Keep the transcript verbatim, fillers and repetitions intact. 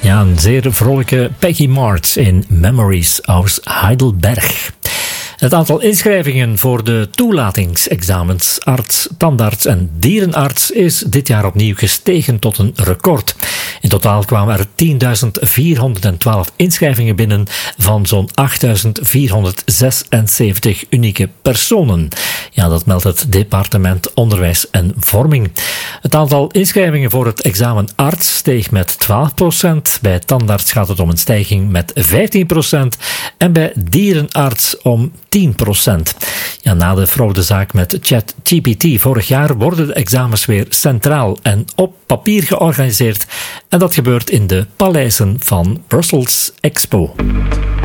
Ja, een zeer vrolijke Peggy March in Memories aus Heidelberg. Het aantal inschrijvingen voor de toelatingsexamens arts, tandarts en dierenarts is dit jaar opnieuw gestegen tot een record. In totaal kwamen er tienduizend vierhonderdtwaalf inschrijvingen binnen van zo'n achtduizend vierhonderdzesenzeventig unieke personen. Ja, dat meldt het departement Onderwijs en Vorming. Het aantal inschrijvingen voor het examen arts steeg met twaalf procent. Bij tandarts gaat het om een stijging met vijftien procent en bij dierenarts om tien procent. Ja, na de fraudezaak met ChatGPT vorig jaar worden de examens weer centraal en op papier georganiseerd. En dat gebeurt in de paleizen van Brussels Expo.